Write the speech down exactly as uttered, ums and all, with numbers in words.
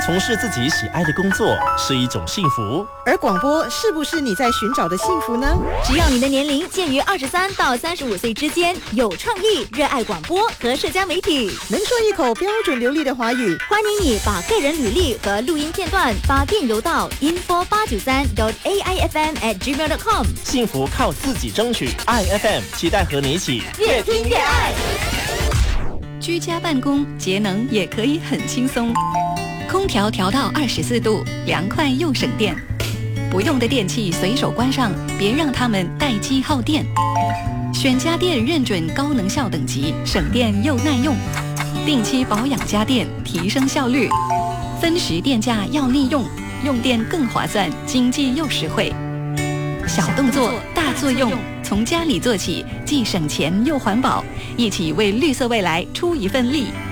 从事自己喜爱的工作是一种幸福。 而广播是不是你在寻找的幸福呢？ 只要你的年龄介于二十三到三十五岁之间，有创意，热爱广播和社交媒体， 能说一口标准流利的华语， 欢迎你把个人履历和录音片段发电邮到 info 八九三 dot a i f m at gmail dot com。 幸福靠自己争取 ，I F M 期待和你一起越听越爱。 居家办公节能也可以很轻松，空调调到二十四度，凉快又省电。不用的电器随手关上，别让它们待机耗电。选家电认准高能效等级，省电又耐用。定期保养家电，提升效率。分时电价要利用，用电更划算，经济又实惠。小动作大作用，从家里做起，既省钱又环保，一起为绿色未来出一份力。